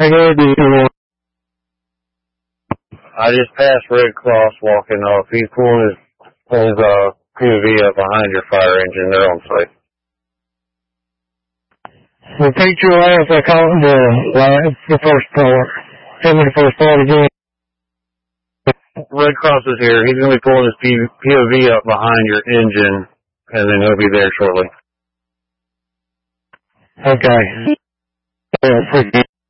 I just passed Red Cross walking off. He's pulling his POV up behind your fire engine. They're on site. Repeat your last. I caught the first part. Tell me the first part again. Red Cross is here. He's going to be pulling his POV up behind your engine, and then he'll be there shortly. Okay.